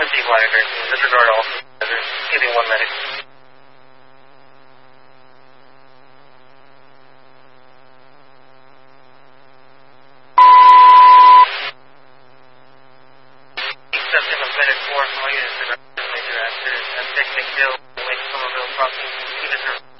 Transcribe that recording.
dehydration. Disregard also. There's giving one medic. Accepting of medic 4 from all units. Major accident. And Dick McGill, Lake Somerville Crossing. Units are